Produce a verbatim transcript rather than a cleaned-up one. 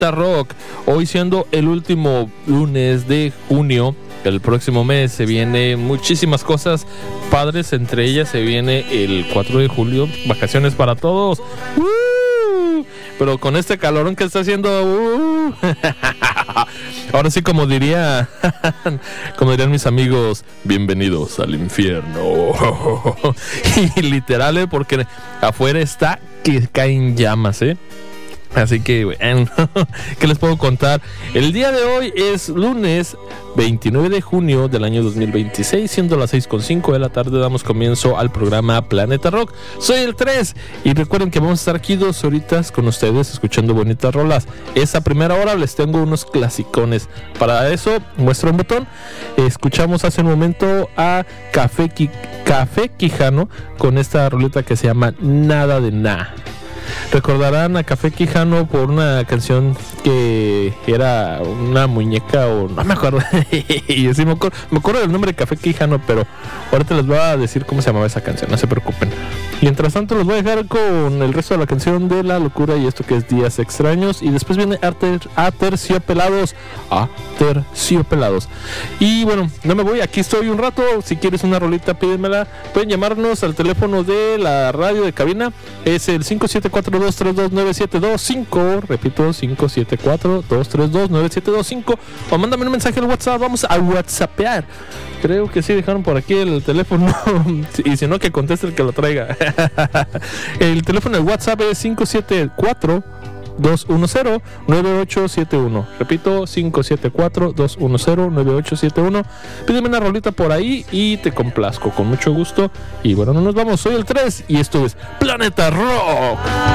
Planeta Rock. Hoy siendo el último lunes de junio. El próximo mes se vienen muchísimas cosas padres. Entre ellas se viene el cuatro de julio. Vacaciones para todos. ¡Uh! Pero con este calorón que está haciendo... ¡Uh! Ahora sí, como diría, como dirían mis amigos, bienvenidos al infierno. Y literal, ¿eh? Porque afuera está que caen llamas, ¿eh? Así que, bueno, ¿qué les puedo contar? El día de hoy es lunes veintinueve de junio del año dos mil veintiséis, siendo las seis con cinco de la tarde, damos comienzo al programa Planeta Rock. Soy el tres y recuerden que vamos a estar aquí dos horitas con ustedes escuchando bonitas rolas. Esa primera hora les tengo unos clasicones. Para eso, muestra un botón. Escuchamos hace un momento a Café, Qui- Café Quijano con esta roleta que se llama Nada de Nada. Recordarán a Café Quijano por una canción que era una muñeca o no me acuerdo. Y así me acuerdo, me acuerdo del nombre de Café Quijano, pero ahorita les voy a decir cómo se llamaba esa canción, no se preocupen. Mientras tanto los voy a dejar con el resto de la canción de La Locura y esto que es Días Extraños. Y después viene Ater- Aterciopelados. Aterciopelados. Y bueno, no me voy, aquí estoy un rato. Si quieres una rolita, pídemela. Pueden llamarnos al teléfono de la radio de cabina. Es el cinco siete cuatro, dos tres dos, nueve siete dos cinco. Repito, cinco siete cuatro, dos tres dos, nueve siete dos cinco. O mándame un mensaje al WhatsApp. Vamos a WhatsAppear. Creo que sí dejaron por aquí el teléfono. Y si no, que conteste el que lo traiga. El teléfono de WhatsApp es cinco siete cuatro, dos uno cero, nueve ocho siete uno. Repito, cinco siete cuatro, dos uno cero, nueve ocho siete uno. Pídeme una rolita por ahí y te complazco con mucho gusto. Y bueno, no nos vamos. Soy el tres y esto es Planeta Rock.